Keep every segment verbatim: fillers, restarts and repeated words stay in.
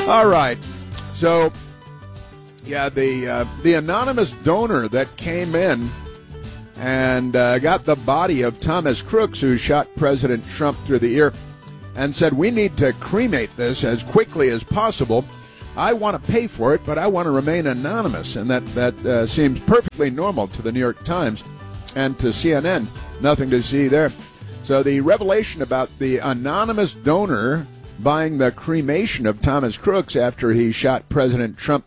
All right. So, yeah, the uh, the anonymous donor that came in and uh, got the body of Thomas Crooks, who shot President Trump through the ear, and said, we need to cremate this as quickly as possible. I want to pay for it, but I want to remain anonymous. And that, that uh, seems perfectly normal to the New York Times and to C N N. Nothing to see there. So the revelation about the anonymous donor buying the cremation of Thomas Crooks after he shot President Trump,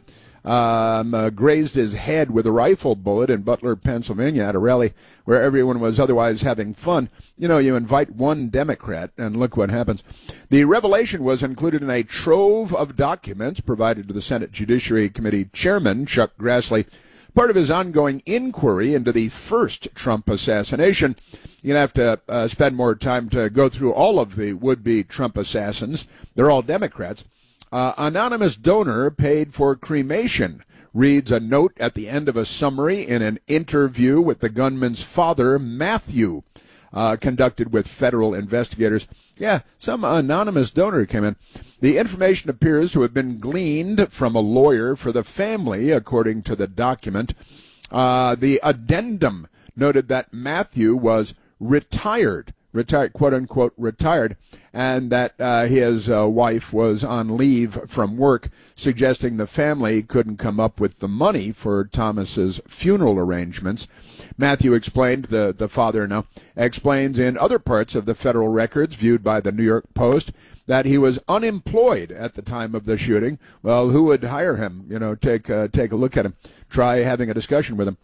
um, uh, grazed his head with a rifle bullet in Butler, Pennsylvania, at a rally where everyone was otherwise having fun. You know, you invite one Democrat, and look what happens. The revelation was included in a trove of documents provided to the Senate Judiciary Committee Chairman, Chuck Grassley, part of his ongoing inquiry into the first Trump assassination. You're going to have to uh, spend more time to go through all of the would-be Trump assassins. They're all Democrats. Uh, anonymous donor paid for cremation, reads a note at the end of a summary in an interview with the gunman's father, Matthew, uh, conducted with federal investigators. Yeah, some anonymous donor came in. The information appears to have been gleaned from a lawyer for the family, according to the document. Uh, the addendum noted that Matthew was retired, retired, quote unquote, retired, and that uh, his uh, wife was on leave from work, suggesting the family couldn't come up with the money for Thomas's funeral arrangements. Matthew explained, the, the father now, explains in other parts of the federal records viewed by the New York Post that he was unemployed at the time of the shooting. Well, who would hire him? You know, take, uh, take a look at him. Try having a discussion with him.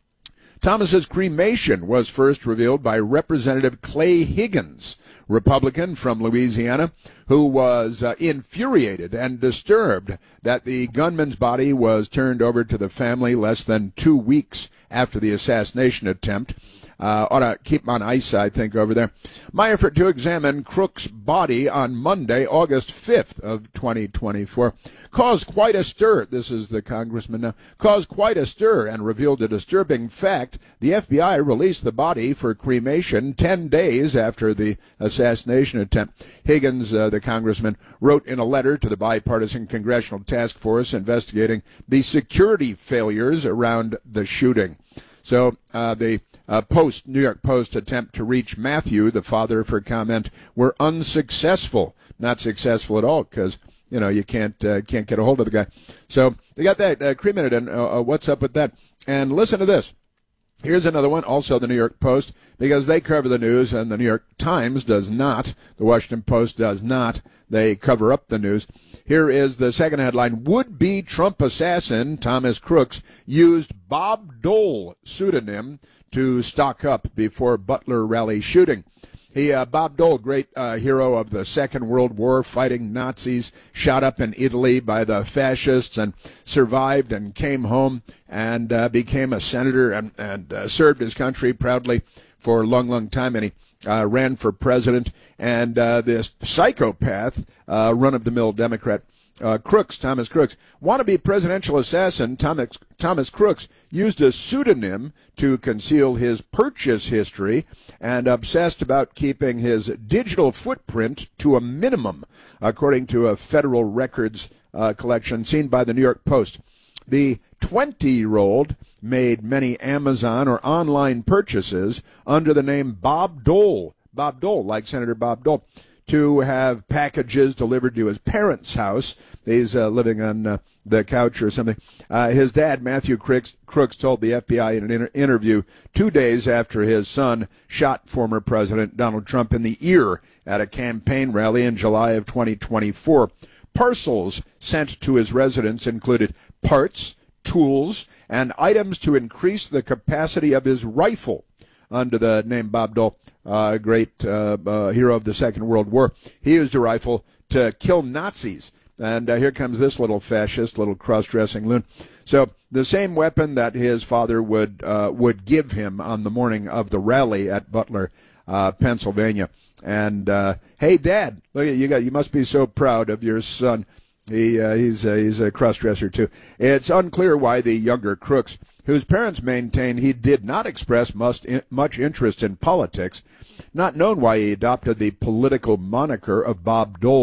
Thomas's cremation was first revealed by Representative Clay Higgins, Republican from Louisiana, who was uh, infuriated and disturbed that the gunman's body was turned over to the family less than two weeks after the assassination attempt. Uh, ought to keep him on ice, I think, over there. My effort to examine Crooks' body on Monday, August fifth of twenty twenty-four, caused quite a stir. This is the congressman now. Caused quite a stir and revealed a disturbing fact. The F B I released the body for cremation ten days after the assassination attempt. Higgins, uh, the congressman, wrote in a letter to the bipartisan congressional task force investigating the security failures around the shooting. So uh, the uh, Post, New York Post attempt to reach Matthew, the father, for comment were unsuccessful. Not successful at all because, you know, you can't uh, can't get a hold of the guy. So they got that uh, cremated, and uh, uh, what's up with that? And listen to this. Here's another one, also the New York Post, because they cover the news and the New York Times does not. The Washington Post does not. They cover up the news. Here is the second headline. Would-be Trump assassin Thomas Crooks used Bob Dole pseudonym to stock up before Butler rally shooting. He, uh, Bob Dole, great uh, hero of the Second World War, fighting Nazis, shot up in Italy by the fascists and survived and came home and uh, became a senator and, and uh, served his country proudly for a long, long time. And he uh, ran for president. And uh, this psychopath, uh, run-of-the-mill Democrat, Uh, Crooks, Thomas Crooks, wannabe presidential assassin Thomas, Thomas Crooks used a pseudonym to conceal his purchase history and obsessed about keeping his digital footprint to a minimum, according to a federal records uh, collection seen by the New York Post. The twenty-year-old made many Amazon or online purchases under the name Bob Dole, Bob Dole, like Senator Bob Dole, to have packages delivered to his parents' house. He's uh, living on uh, the couch or something. Uh, his dad, Matthew Crooks, Crooks, told the F B I in an inter- interview two days after his son shot former President Donald Trump in the ear at a campaign rally in July of twenty twenty-four. Parcels sent to his residence included parts, tools, and items to increase the capacity of his rifle under the name Bob Dole. A uh, great uh, uh, hero of the Second World War. He used a rifle to kill Nazis. And uh, here comes this little fascist, little cross-dressing loon. So the same weapon that his father would uh, would give him on the morning of the rally at Butler, uh, Pennsylvania. And uh, hey, Dad, look at you! Got you must be so proud of your son. He uh, he's uh, he's a cross-dresser too. It's unclear why the younger Crooks, whose parents maintain he did not express much, much interest in politics, not known why he adopted the political moniker of Bob Dole,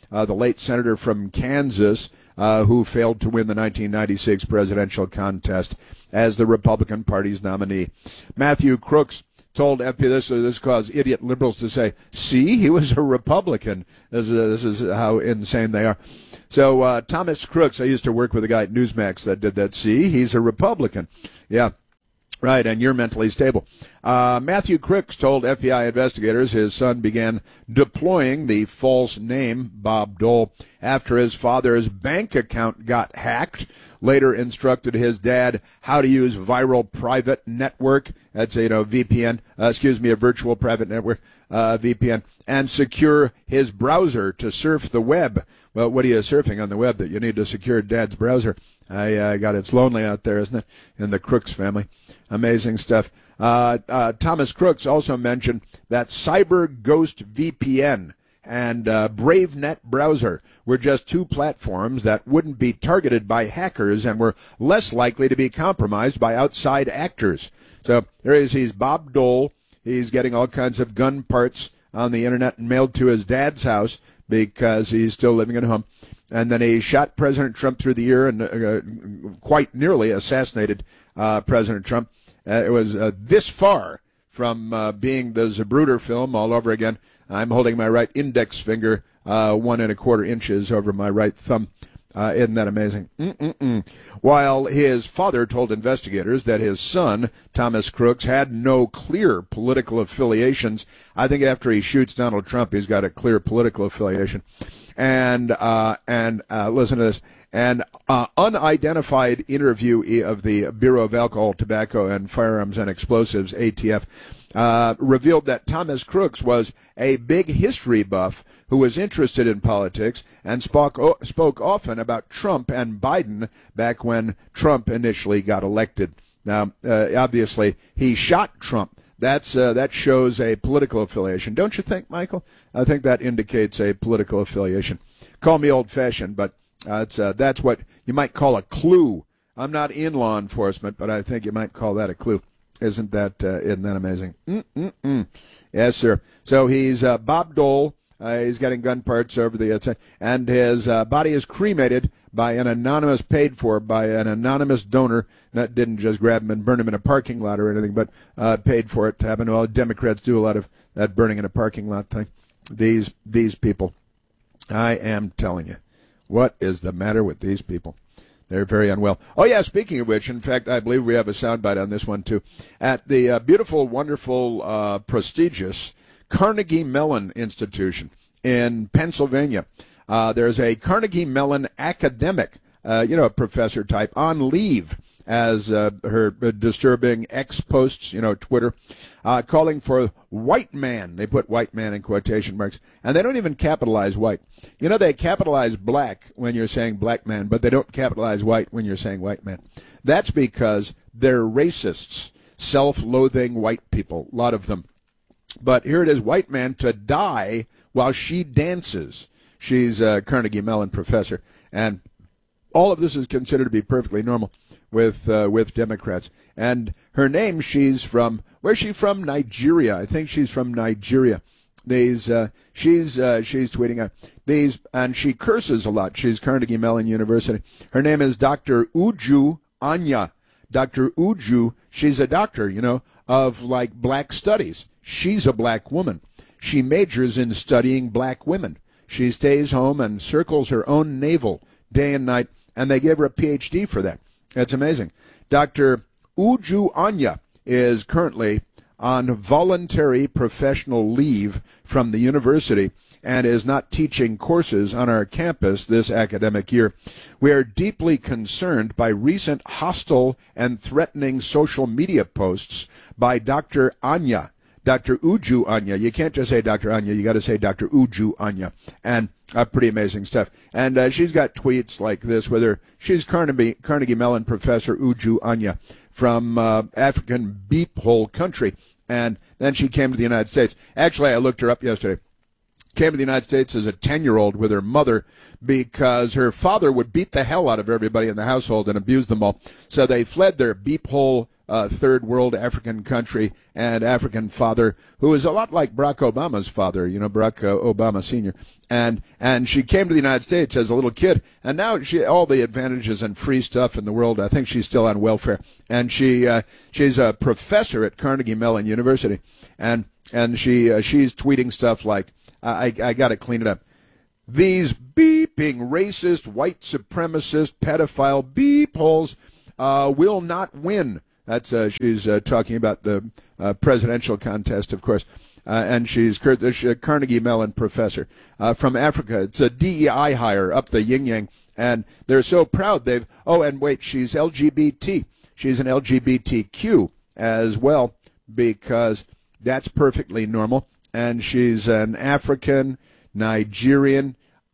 uh, the late senator from Kansas, uh, who failed to win the nineteen ninety-six presidential contest as the Republican Party's nominee. Matthew Crooks told F B I this, this caused idiot liberals to say, see, he was a Republican. This is, this is how insane they are. So uh, Thomas Crooks, I used to work with a guy at Newsmax that did that. See, he's a Republican. Yeah. Right, and you're mentally stable. Uh, Matthew Crooks told F B I investigators his son began deploying the false name Bob Dole after his father's bank account got hacked. Later instructed his dad how to use viral private network. That's a, you know, V P N, uh, excuse me, a virtual private network, uh, V P N, and secure his browser to surf the web. Well, what are you surfing on the web that you need to secure Dad's browser? I uh, got it's lonely out there, isn't it, in the Crooks family. Amazing stuff. Uh, uh, Thomas Crooks also mentioned that Cyber Ghost V P N and uh, BraveNet browser were just two platforms that wouldn't be targeted by hackers and were less likely to be compromised by outside actors. So there he is. He's Bob Dole. He's getting all kinds of gun parts on the internet and mailed to his dad's house because he's still living at home. And then he shot President Trump through the ear and uh, quite nearly assassinated uh, President Trump. Uh, it was uh, this far from uh, being the Zapruder film all over again. I'm holding my right index finger uh, one and a quarter inches over my right thumb. Uh, isn't that amazing? Mm-mm-mm. While his father told investigators that his son, Thomas Crooks, had no clear political affiliations, I think after he shoots Donald Trump, he's got a clear political affiliation. And uh, and uh, listen to this. An uh, unidentified interview of the Bureau of Alcohol, Tobacco, and Firearms and Explosives, A T F, uh, revealed that Thomas Crooks was a big history buff who was interested in politics and spoke, spoke often about Trump and Biden back when Trump initially got elected. Now, uh, obviously, he shot Trump. That's uh, that shows a political affiliation. Don't you think, Michael? I think that indicates a political affiliation. Call me old-fashioned, but uh, it's, uh, that's what you might call a clue. I'm not in law enforcement, but I think you might call that a clue. Isn't that uh, isn't that amazing? Mm-mm-mm. Yes, sir. So he's uh, Bob Dole. Uh, he's getting gun parts over the outside, and his uh, body is cremated by an anonymous, paid for by an anonymous donor. That didn't just grab him and burn him in a parking lot or anything, but uh, paid for it to happen. Well, Democrats do a lot of that burning in a parking lot thing. These these people, I am telling you, what is the matter with these people? They're very unwell. Oh, yeah, speaking of which, in fact, I believe we have a soundbite on this one, too. At the uh, beautiful, wonderful, uh, prestigious Carnegie Mellon Institution in Pennsylvania, uh, there's a Carnegie Mellon academic, uh, you know, a professor type, on leave, as uh, her disturbing X posts, you know, Twitter, uh, calling for white man. They put white man in quotation marks, and they don't even capitalize white. You know, they capitalize black when you're saying black man, but they don't capitalize white when you're saying white man. That's because they're racists, self-loathing white people, a lot of them. But here it is, white man to die while she dances. She's a Carnegie Mellon professor, and all of this is considered to be perfectly normal with uh, with Democrats. And her name, she's from, where's she from? Nigeria. I think she's from Nigeria. These, uh, she's uh, she's tweeting out these, and she curses a lot. She's Carnegie Mellon University. Her name is Doctor Uju Anya. Doctor Uju, she's a doctor, you know, of like black studies. She's a black woman. She majors in studying black women. She stays home and circles her own navel day and night, and they gave her a P H D for that. That's amazing. Doctor Uju Anya is currently on voluntary professional leave from the university and is not teaching courses on our campus this academic year. We are deeply concerned by recent hostile and threatening social media posts by Doctor Anya. Doctor Uju Anya. You can't just say Doctor Anya. You got to say Doctor Uju Anya. And uh, pretty amazing stuff. And uh, she's got tweets like this with her. She's Carnegie, Carnegie Mellon Professor Uju Anya from uh, African beep hole country. And then she came to the United States. Actually, I looked her up yesterday. Came to the United States as a ten-year-old with her mother because her father would beat the hell out of everybody in the household and abuse them all. So they fled their beep hole uh, third world African country and African father who is a lot like Barack Obama's father, you know, Barack uh, Obama Senior And and she came to the United States as a little kid, and now she all the advantages and free stuff in the world. I think she's still on welfare, and she uh, she's a professor at Carnegie Mellon University, and and she uh, she's tweeting stuff like, I I got to clean it up. These beeping racist, white supremacist, pedophile beep holes uh, will not win. That's uh, she's uh, talking about the uh, presidential contest, of course, uh, and she's a Carnegie Mellon professor uh, from Africa. It's a D E I hire up the yin yang, and they're so proud they've. Oh, and wait, she's L G B T. She's an L G B T Q as well because that's perfectly normal, and she's an African Nigerian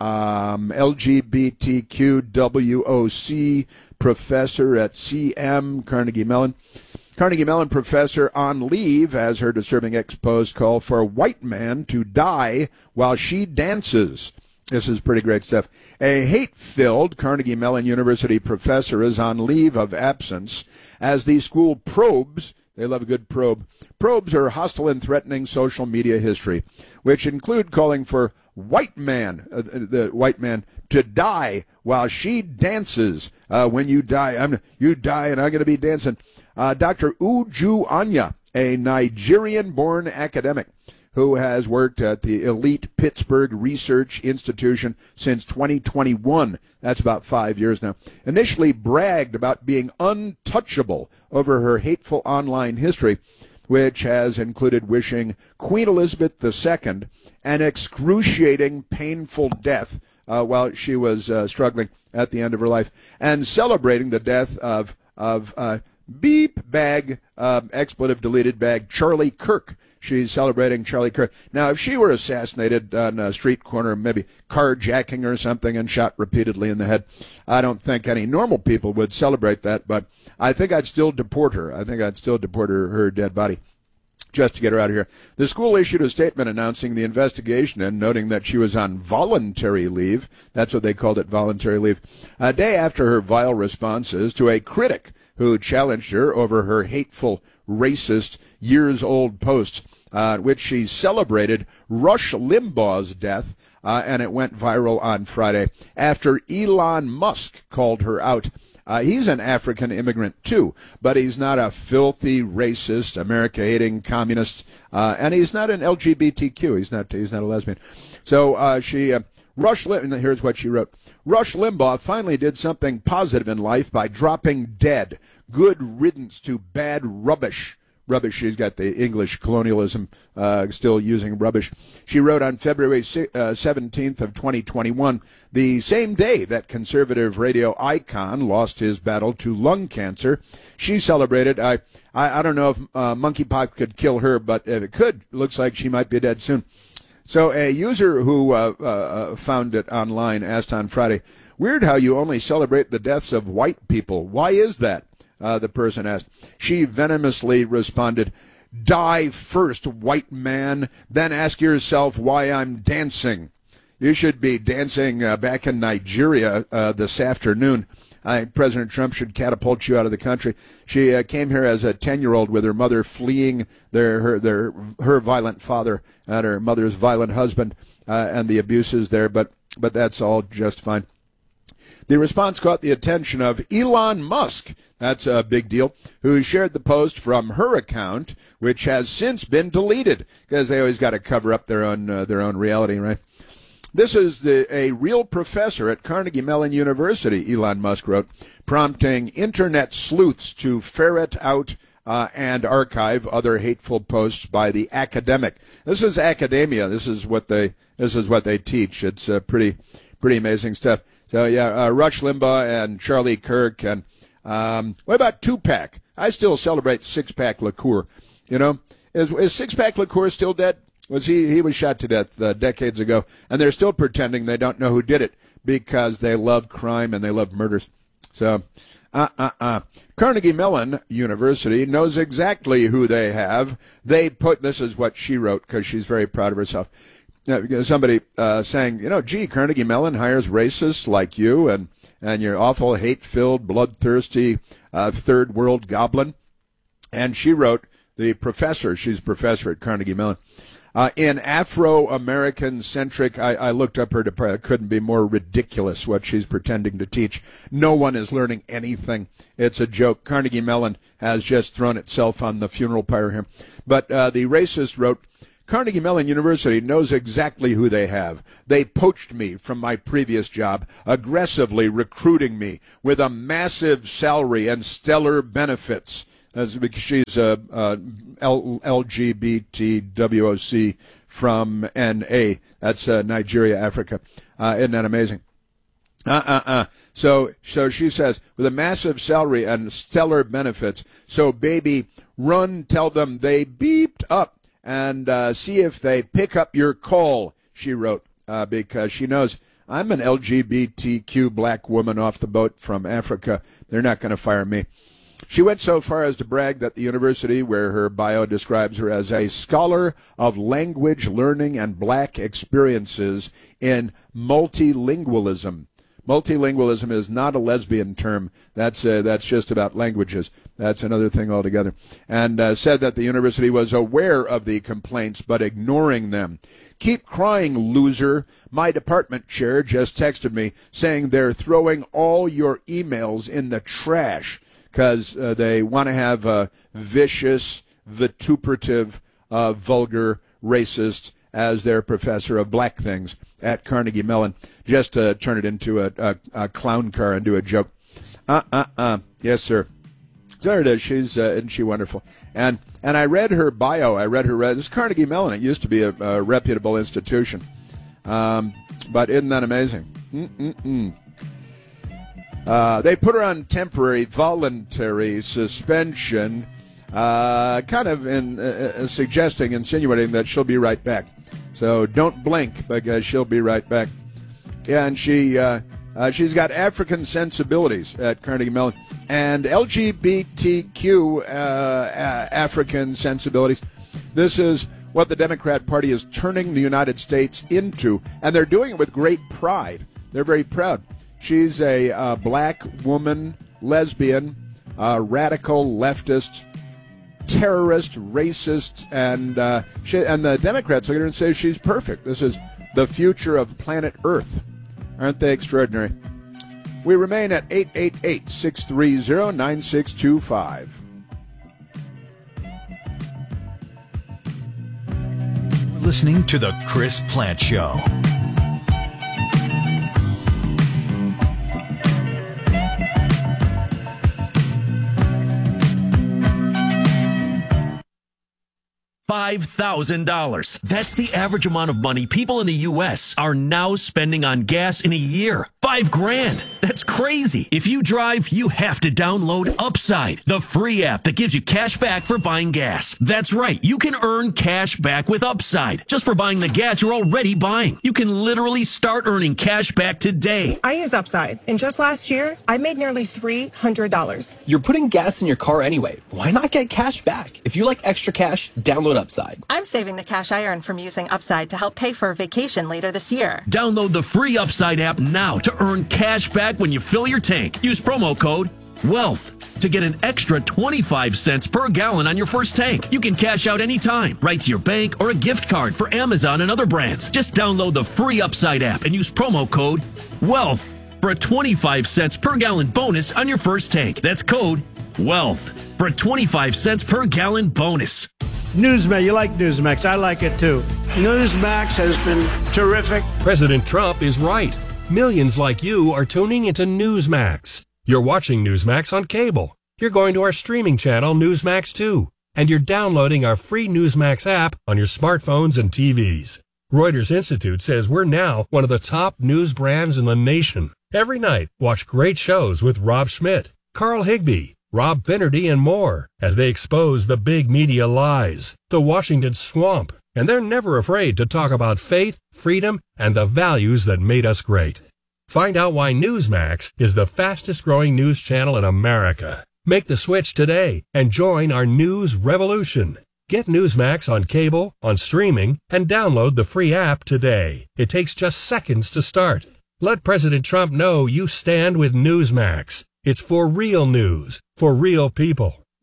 um, L G B T Q W O C professor at C M Carnegie Mellon. Carnegie Mellon professor on leave as her disturbing ex-post call for a white man to die while she dances. This is pretty great stuff. A hate-filled Carnegie Mellon University professor is on leave of absence as the school probes. They love a good probe. Probes her hostile and threatening social media history, which include calling for white man, uh, the white man, to die while she dances. Uh, when you die, I'm you die, and I'm going to be dancing. Uh, Doctor Uju Anya, a Nigerian-born academic who has worked at the elite Pittsburgh Research Institution since twenty twenty-one. That's about five years now. Initially bragged about being untouchable over her hateful online history, which has included wishing Queen Elizabeth the Second an excruciating, painful death uh, while she was uh, struggling at the end of her life, and celebrating the death of of uh, beep bag, uh, expletive deleted bag, Charlie Kirk. She's celebrating Charlie Kirk. Now, if she were assassinated on a street corner, maybe carjacking or something, and shot repeatedly in the head, I don't think any normal people would celebrate that, but I think I'd still deport her. I think I'd still deport her, her dead body just to get her out of here. The school issued a statement announcing the investigation and noting that she was on voluntary leave. That's what they called it, voluntary leave. A day after her vile responses to a critic who challenged her over her hateful, racist, years-old posts, uh, which she celebrated Rush Limbaugh's death, uh, and it went viral on Friday after Elon Musk called her out. Uh, he's an African immigrant, too, but he's not a filthy, racist, America-hating communist, uh, and he's not an L G B T Q. He's not He's not a lesbian. So uh, she... Uh, Rush Lim- here's what she wrote. Rush Limbaugh finally did something positive in life by dropping dead. Good riddance to bad rubbish. Rubbish, she's got the English colonialism, uh, still using rubbish. She wrote on February seventeenth of twenty twenty-one, the same day that conservative radio icon lost his battle to lung cancer. She celebrated, I, I, I don't know if uh, monkeypox could kill her, but if it could, it looks like she might be dead soon. So a user who uh, uh, found it online asked on Friday, weird how you only celebrate the deaths of white people. Why is that? Uh, the person asked. She venomously responded, die first, white man, then ask yourself why I'm dancing. You should be dancing uh, back in Nigeria uh, this afternoon. Uh, President Trump should catapult you out of the country. She uh, came here as a ten-year-old with her mother fleeing their her their her violent father and her mother's violent husband uh, and the abuses there, but but that's all just fine. The response caught the attention of Elon Musk. That's a big deal. Who shared the post from her account, which has since been deleted because they always got to cover up their own uh, their own reality, right? This is the, a real professor at Carnegie Mellon University, Elon Musk wrote, prompting internet sleuths to ferret out uh, and archive other hateful posts by the academic. This is academia. This is what they this is what they teach. It's uh, pretty pretty amazing stuff. So yeah, uh, Rush Limbaugh and Charlie Kirk and um, what about Tupac? I still celebrate Six Pack liqueur. You know, is is Six Pack liqueur still dead? Was he? He was shot to death uh, decades ago, and they're still pretending they don't know who did it because they love crime and they love murders. So, uh, uh, uh. Carnegie Mellon University knows exactly who they have. They put, this is what she wrote because she's very proud of herself. Uh, somebody uh, saying, you know, gee, Carnegie Mellon hires racists like you and, and your awful hate-filled, bloodthirsty uh, third world goblin. And she wrote, the professor, she's a professor at Carnegie Mellon, uh, in Afro-American-centric, I, I looked up her, to, it couldn't be more ridiculous what she's pretending to teach. No one is learning anything. It's a joke. Carnegie Mellon has just thrown itself on the funeral pyre here. But uh, the racist wrote, Carnegie Mellon University knows exactly who they have. They poached me from my previous job, aggressively recruiting me with a massive salary and stellar benefits. That's because she's a, a L G B T W O C from N A. That's uh, Nigeria, Africa. Uh, isn't that amazing? Uh-uh-uh. So, so she says, with a massive salary and stellar benefits. So, baby, run, tell them they beeped up and uh, see if they pick up your call, she wrote, uh, because she knows I'm an L G B T Q black woman off the boat from Africa. They're not going to fire me. She went so far as to brag that the university, where her bio describes her as a scholar of language learning and black experiences in multilingualism. Multilingualism is not a lesbian term. That's uh, that's just about languages. That's another thing altogether. And uh, said that the university was aware of the complaints but ignoring them. Keep crying, loser. My department chair just texted me saying they're throwing all your emails in the trash because uh, they want to have a vicious, vituperative, uh, vulgar racist as their professor of black things at Carnegie Mellon, just to turn it into a, a, a clown car and do a joke. Uh-uh-uh. Yes, sir. There it is. She's, uh, isn't she wonderful? And and I read her bio. I read her, this is Carnegie Mellon. It used to be a, a reputable institution. Um, but isn't that amazing? Mm-mm-mm. Uh, they put her on temporary voluntary suspension, uh, kind of in, uh, suggesting, insinuating that she'll be right back. So don't blink because she'll be right back. Yeah, and she uh, uh, she's got African sensibilities at Carnegie Mellon and L G B T Q uh, uh, African sensibilities. This is what the Democrat Party is turning the United States into, and they're doing it with great pride. They're very proud. She's a uh, black woman, lesbian, uh, radical leftist, terrorist, racist, and uh, she, and the Democrats look at her and say she's perfect. This is the future of planet Earth. Aren't they extraordinary? We remain at eight eight eight, six three zero, nine six two five. Listening to The Chris Plante Show. five thousand dollars. That's the average amount of money people in the U S are now spending on gas in a year. Five grand. That's crazy. If you drive, you have to download Upside, the free app that gives you cash back for buying gas. That's right. You can earn cash back with Upside just for buying the gas you're already buying. You can literally start earning cash back today. I use Upside, and just last year, I made nearly three hundred dollars. You're putting gas in your car anyway. Why not get cash back? If you like extra cash, download Upside. I'm saving the cash I earn from using Upside to help pay for a vacation later this year. Download the free Upside app now to earn cash back when you fill your tank. Use promo code WEALTH to get an extra twenty-five cents per gallon on your first tank. You can cash out anytime, right to your bank or a gift card for Amazon and other brands. Just download the free Upside app and use promo code WEALTH for a twenty-five cents per gallon bonus on your first tank. That's code WEALTH for a twenty-five cents per gallon bonus. Newsmax, you like Newsmax. I like it too. Newsmax has been terrific. President Trump is right. Millions like you are tuning into Newsmax. You're watching Newsmax on cable. You're going to our streaming channel, Newsmax two. And you're downloading our free Newsmax app on your smartphones and T Vs. Reuters Institute says we're now one of the top news brands in the nation. Every night, watch great shows with Rob Schmidt, Carl Higbie, Rob Finnerty, and more as they expose the big media lies, the Washington swamp, and they're never afraid to talk about faith, freedom, and the values that made us great. Find out why Newsmax is the fastest-growing news channel in America. Make the switch today and join our news revolution. Get Newsmax on cable, on streaming, and download the free app today. It takes just seconds to start. Let President Trump know you stand with Newsmax. It's for real news, for real people.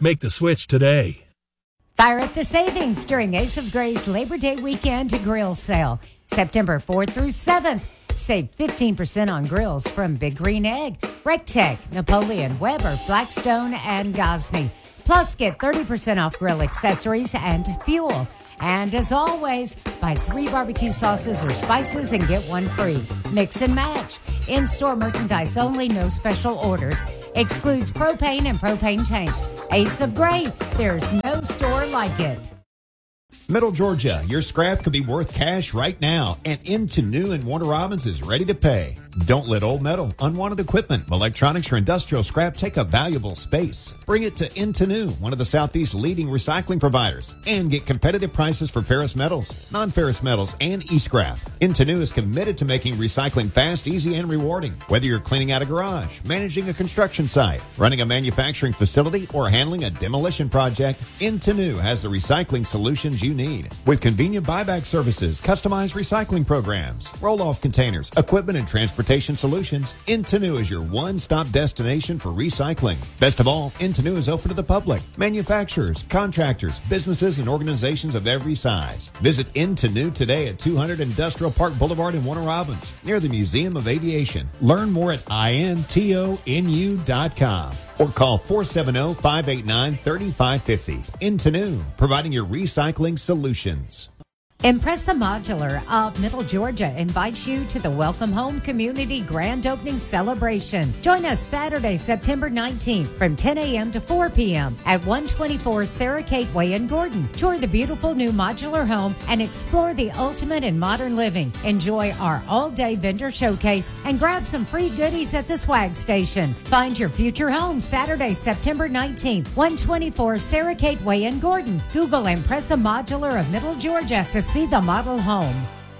Make the switch today. Fire up the savings during Ace of Gray's Labor Day weekend grill sale. September fourth through seventh. Save fifteen percent on grills from Big Green Egg, Rectech, Napoleon, Weber, Blackstone, and Gosney. Plus, get thirty percent off grill accessories and fuel. And as always, buy three barbecue sauces or spices and get one free. Mix and match. In-store merchandise only, no special orders. Excludes propane and propane tanks. Ace of Gray, there's no store like it. Middle Georgia, your scrap could be worth cash right now, and Into New and Warner Robins is ready to pay. Don't let old metal, unwanted equipment, electronics, or industrial scrap take up valuable space. Bring it to Into New, one of the Southeast's leading recycling providers, and get competitive prices for ferrous metals, non-ferrous metals, and e-scrap. Into New is committed to making recycling fast, easy, and rewarding. Whether you're cleaning out a garage, managing a construction site, running a manufacturing facility, or handling a demolition project, Into New has the recycling solutions you need. With convenient buyback services, customized recycling programs, roll-off containers, equipment, and transportation solutions, Into New is your one-stop destination for recycling. Best of all, Into New is open to the public, manufacturers, contractors, businesses, and organizations of every size. Visit Into New today at two hundred Industrial Park Boulevard in Warner Robins, near the Museum of Aviation. Learn more at intonu dot com. Or call four seven zero, five eight nine, three five five zero. Into New, providing your recycling solutions. Impressa Modular of Middle Georgia invites you to the Welcome Home Community Grand Opening Celebration. Join us Saturday, September nineteenth from ten a.m. to four p.m. at one twenty-four Sarah Kate Way in Gordon. Tour the beautiful new modular home and explore the ultimate in modern living. Enjoy our all-day vendor showcase and grab some free goodies at the swag station. Find your future home Saturday, September nineteenth, one twenty-four Sarah Kate Way in Gordon. Google Impressa Modular of Middle Georgia to see the model home.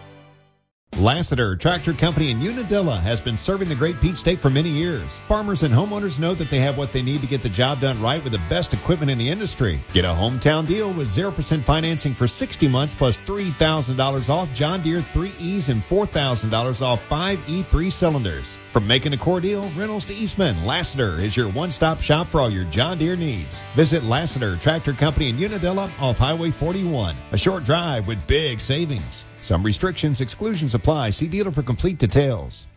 Lassiter Tractor Company in Unadilla has been serving the Great Peach State for many years. Farmers and homeowners know that they have what they need to get the job done right with the best equipment in the industry. Get a hometown deal with zero percent financing for sixty months plus three thousand dollars off John Deere three E's and four thousand dollars off five E three cylinders. From making a core deal, rentals to Eastman, Lassiter is your one-stop shop for all your John Deere needs. Visit Lassiter Tractor Company in Unadilla off Highway forty-one. A short drive with big savings. Some restrictions, exclusions apply. See dealer for complete details.